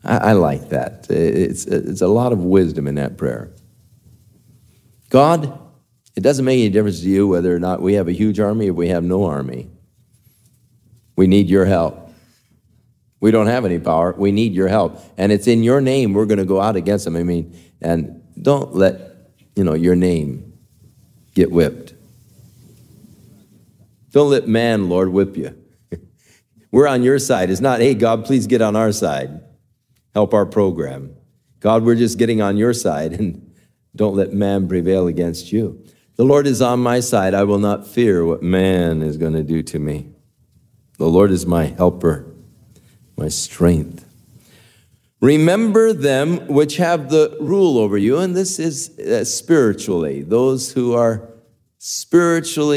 I like that. It's a lot of wisdom in that prayer. God, it doesn't make any difference to you whether or not we have a huge army or we have no army. We need your help. We don't have any power. We need your help. And it's in your name we're going to go out against them. And don't let, your name get whipped. Don't let man, Lord, whip you. We're on your side. It's not, hey, God, please get on our side. Help our program. God, we're just getting on your side, and don't let man prevail against you. The Lord is on my side. I will not fear what man is going to do to me. The Lord is my helper, my strength. Remember them which have the rule over you, and this is spiritually, those who are spiritually